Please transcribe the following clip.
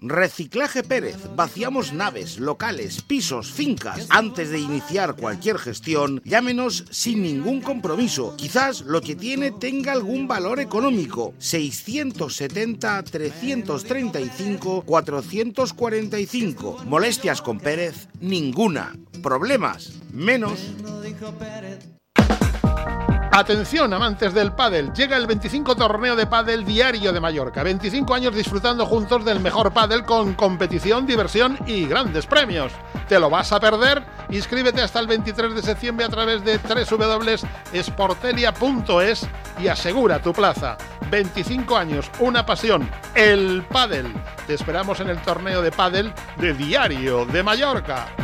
Reciclaje Pérez. Vaciamos naves, locales, pisos, fincas. Antes de iniciar cualquier gestión, llámenos sin ningún compromiso. Quizás lo que tiene tenga algún valor económico. 670-335-445. Molestias con Pérez, ninguna. Problemas, menos. Atención, amantes del pádel, llega el 25 torneo de pádel Diario de Mallorca. 25 años disfrutando juntos del mejor pádel con competición, diversión y grandes premios. ¿Te lo vas a perder? Inscríbete hasta el 23 de septiembre a través de www.sportelia.es y asegura tu plaza. 25 años, una pasión, el pádel. Te esperamos en el torneo de pádel de Diario de Mallorca.